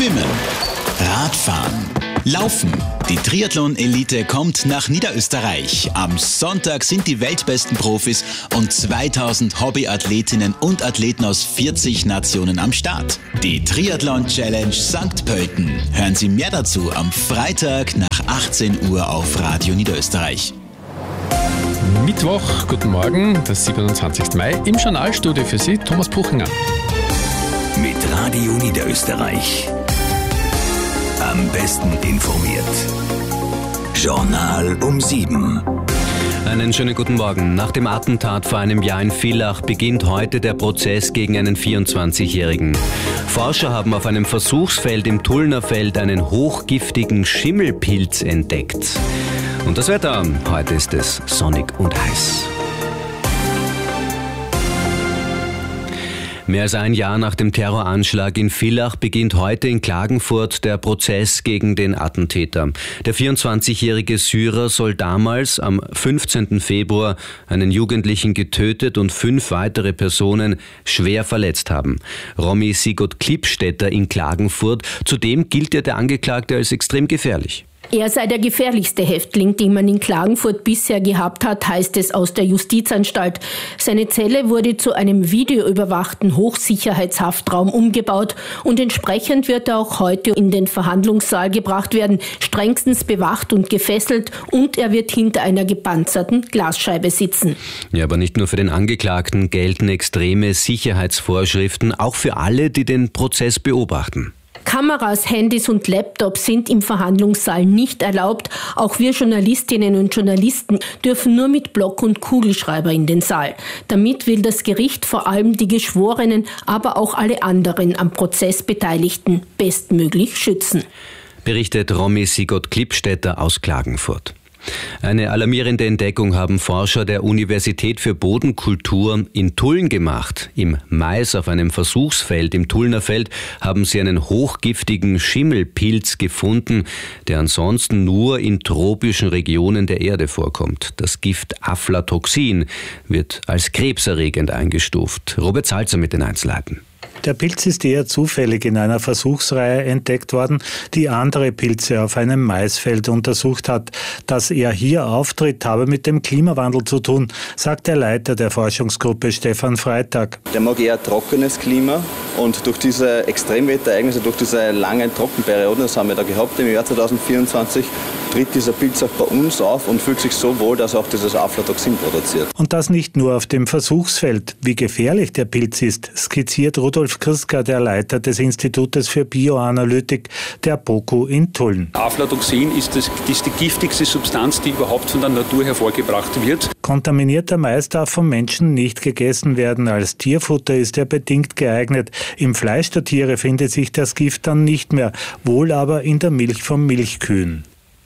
Schwimmen, Radfahren, Laufen. Die Triathlon-Elite kommt nach Niederösterreich. Am Sonntag sind die weltbesten Profis und 2000 Hobbyathletinnen und Athleten aus 40 Nationen am Start. Die Triathlon-Challenge St. Pölten. Hören Sie mehr dazu am Freitag nach 18 Uhr auf Radio Niederösterreich. Mittwoch, guten Morgen, der 27. Mai. Im Journalstudio für Sie Thomas Puchinger. Mit Radio Niederösterreich. Am besten informiert. Journal um 7. Einen schönen guten Morgen. Nach dem Attentat vor einem Jahr in Villach beginnt heute der Prozess gegen einen 24-Jährigen. Forscher haben auf einem Versuchsfeld im Tullnerfeld einen hochgiftigen Schimmelpilz entdeckt. Und das Wetter, heute ist es sonnig und heiß. Mehr als ein Jahr nach dem Terroranschlag in Villach beginnt heute in Klagenfurt der Prozess gegen den Attentäter. Der 24-jährige Syrer soll damals am 15. Februar einen Jugendlichen getötet und 5 weitere Personen schwer verletzt haben. Romy Sigurd-Klippstätter in Klagenfurt. Zudem gilt der Angeklagte als extrem gefährlich. Er sei der gefährlichste Häftling, den man in Klagenfurt bisher gehabt hat, heißt es aus der Justizanstalt. Seine Zelle wurde zu einem videoüberwachten Hochsicherheitshaftraum umgebaut und entsprechend wird er auch heute in den Verhandlungssaal gebracht werden, strengstens bewacht und gefesselt, und er wird hinter einer gepanzerten Glasscheibe sitzen. Ja, aber nicht nur für den Angeklagten gelten extreme Sicherheitsvorschriften, auch für alle, die den Prozess beobachten. Kameras, Handys und Laptops sind im Verhandlungssaal nicht erlaubt. Auch wir Journalistinnen und Journalisten dürfen nur mit Block und Kugelschreiber in den Saal. Damit will das Gericht vor allem die Geschworenen, aber auch alle anderen am Prozess Beteiligten bestmöglich schützen. Berichtet Romy Sigurd-Klippstätter aus Klagenfurt. Eine alarmierende Entdeckung haben Forscher der Universität für Bodenkultur in Tulln gemacht. Im Mais auf einem Versuchsfeld im Tullnerfeld haben sie einen hochgiftigen Schimmelpilz gefunden, der ansonsten nur in tropischen Regionen der Erde vorkommt. Das Gift Aflatoxin wird als krebserregend eingestuft. Robert Salzer mit den Einzelheiten. Der Pilz ist eher zufällig in einer Versuchsreihe entdeckt worden, die andere Pilze auf einem Maisfeld untersucht hat. Dass er hier auftritt, habe mit dem Klimawandel zu tun, sagt der Leiter der Forschungsgruppe Stefan Freitag. Der mag eher trockenes Klima, und durch diese Extremwetterereignisse, durch diese langen Trockenperioden, das haben wir da gehabt im Jahr 2024, tritt dieser Pilz auch bei uns auf und fühlt sich so wohl, dass er auch dieses Aflatoxin produziert. Und das nicht nur auf dem Versuchsfeld. Wie gefährlich der Pilz ist, skizziert Rudolf Kriska, der Leiter des Institutes für Bioanalytik der BOKU in Tulln. Aflatoxin ist die giftigste Substanz, die überhaupt von der Natur hervorgebracht wird. Kontaminierter Mais darf vom Menschen nicht gegessen werden. Als Tierfutter ist er bedingt geeignet. Im Fleisch der Tiere findet sich das Gift dann nicht mehr, wohl aber in der Milch von Milchkühen.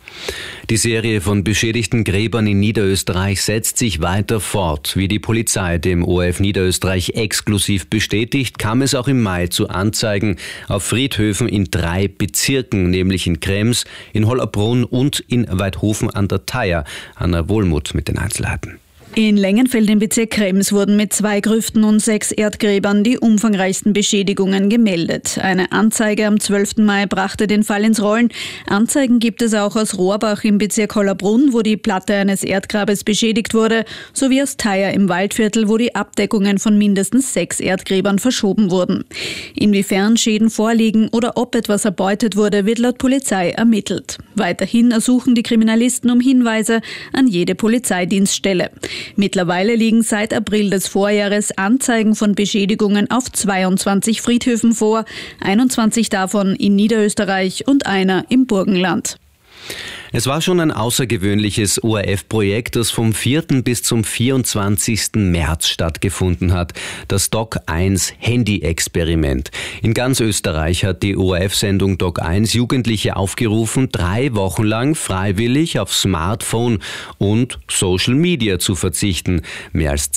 Die Serie von beschädigten Gräbern in Niederösterreich setzt sich weiter fort. Wie die Polizei dem ORF Niederösterreich exklusiv bestätigt, kam es auch im Mai zu Anzeigen auf Friedhöfen in 3 Bezirken, nämlich in Krems, in Hollabrunn und in Weidhofen an der Thaya. Anna Wohlmuth mit den Einzelheiten. In Längenfeld im Bezirk Krems wurden mit 2 Grüften und 6 Erdgräbern die umfangreichsten Beschädigungen gemeldet. Eine Anzeige am 12. Mai brachte den Fall ins Rollen. Anzeigen gibt es auch aus Rohrbach im Bezirk Hollabrunn, wo die Platte eines Erdgrabes beschädigt wurde, sowie aus Thaya im Waldviertel, wo die Abdeckungen von mindestens 6 Erdgräbern verschoben wurden. Inwiefern Schäden vorliegen oder ob etwas erbeutet wurde, wird laut Polizei ermittelt. Weiterhin ersuchen die Kriminalisten um Hinweise an jede Polizeidienststelle. Mittlerweile liegen seit April des Vorjahres Anzeigen von Beschädigungen auf 22 Friedhöfen vor, 21 davon in Niederösterreich und einer im Burgenland. Es war schon ein außergewöhnliches ORF-Projekt, das vom 4. bis zum 24. März stattgefunden hat. Das Doc 1 Handy-Experiment. In ganz Österreich hat die ORF-Sendung Doc 1 Jugendliche aufgerufen, 3 Wochen lang freiwillig auf Smartphone und Social Media zu verzichten. Mehr als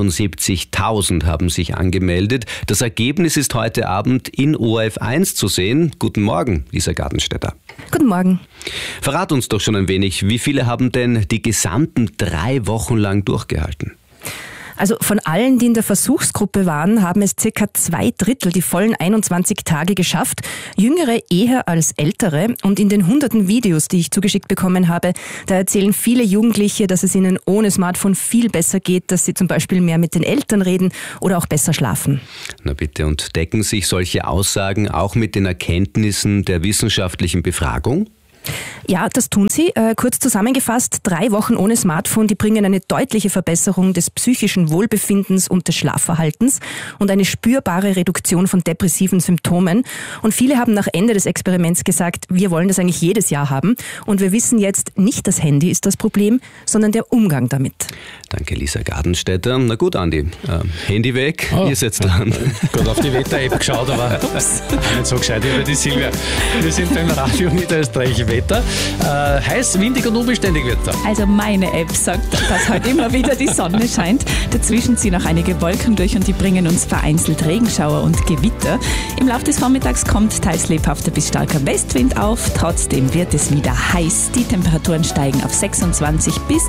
72.000 haben sich angemeldet. Das Ergebnis ist heute Abend in ORF 1 zu sehen. Guten Morgen, Lisa Gartenstädter. Guten Morgen. Verrat uns doch schon ein wenig, wie viele haben denn die gesamten 3 Wochen lang durchgehalten? Also von allen, die in der Versuchsgruppe waren, haben es circa 2/3 die vollen 21 Tage geschafft. Jüngere eher als ältere. Und in den hunderten Videos, die ich zugeschickt bekommen habe, da erzählen viele Jugendliche, dass es ihnen ohne Smartphone viel besser geht, dass sie zum Beispiel mehr mit den Eltern reden oder auch besser schlafen. Na bitte, und decken sich solche Aussagen auch mit den Erkenntnissen der wissenschaftlichen Befragung? Ja, das tun sie. Kurz zusammengefasst, 3 Wochen ohne Smartphone, die bringen eine deutliche Verbesserung des psychischen Wohlbefindens und des Schlafverhaltens und eine spürbare Reduktion von depressiven Symptomen. Und viele haben nach Ende des Experiments gesagt, wir wollen das eigentlich jedes Jahr haben. Und wir wissen jetzt, nicht das Handy ist das Problem, sondern der Umgang damit. Danke, Lisa Gardenstädter. Na gut, Andi, Handy weg, ihr seid dran. Gut auf die Wetter-App geschaut, aber nicht so gescheit über die Silvia. Wir sind beim Radio Niederösterreich Wetter. Heiß, windig und unbeständig wird es. Also meine App sagt, dass heute immer wieder die Sonne scheint. Dazwischen ziehen auch einige Wolken durch und die bringen uns vereinzelt Regenschauer und Gewitter. Im Laufe des Vormittags kommt teils lebhafter bis starker Westwind auf. Trotzdem wird es wieder heiß. Die Temperaturen steigen auf 26 bis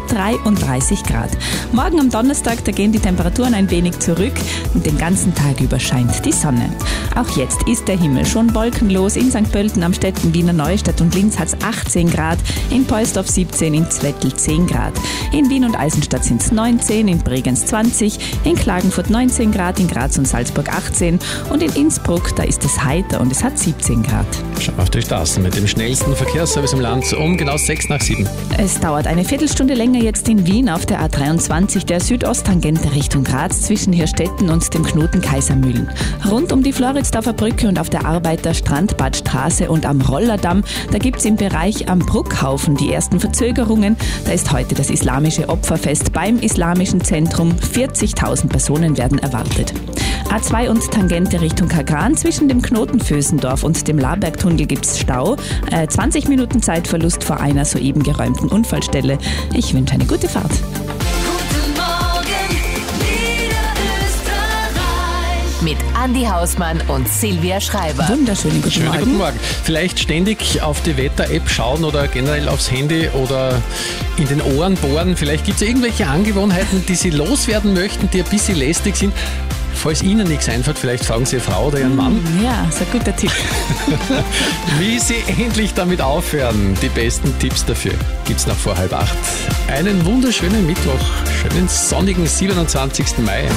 33 Grad. Morgen am Donnerstag, da gehen die Temperaturen ein wenig zurück und den ganzen Tag über scheint die Sonne. Auch jetzt ist der Himmel schon wolkenlos. In St. Pölten, Amstetten, Wiener Neustadt und Linz hat es 18 Grad, in Poisdorf 17, in Zwettl 10 Grad. In Wien und Eisenstadt sind es 19, in Bregenz 20, in Klagenfurt 19 Grad, in Graz und Salzburg 18 und in Innsbruck, da ist es heiter und es hat 17 Grad. Schauen wir auf die Straßen mit dem schnellsten Verkehrsservice im Land um genau 6:07. Es dauert eine Viertelstunde länger jetzt in Wien auf der A23, der Südosttangente Richtung Graz zwischen Hirstetten und dem Knoten Kaisermühlen. Rund um die Floridsdorfer Brücke und auf der Arbeiter-Strandbadstraße und am Rollerdamm, da gibt es im Bereich am Bruckhaufen die ersten Verzögerungen. Da ist heute das islamische Opferfest beim Islamischen Zentrum. 40.000 Personen werden erwartet. A2 und Tangente Richtung Kagran zwischen dem Knoten Vösendorf und dem Labergtunnel gibt es Stau. 20 Minuten Zeitverlust vor einer soeben geräumten Unfallstelle. Ich wünsche eine gute Fahrt. Mit Andi Hausmann und Silvia Schreiber. Wunderschönen guten Morgen. Guten Morgen. Vielleicht ständig auf die Wetter-App schauen oder generell aufs Handy oder in den Ohren bohren. Vielleicht gibt es irgendwelche Angewohnheiten, die Sie loswerden möchten, die ein bisschen lästig sind. Falls Ihnen nichts einfällt, vielleicht fragen Sie Ihre Frau oder Ihren Mann. Ja, ist ein guter Tipp. Wie Sie endlich damit aufhören. Die besten Tipps dafür gibt es noch vor 7:30. Einen wunderschönen Mittwoch, schönen sonnigen 27. Mai.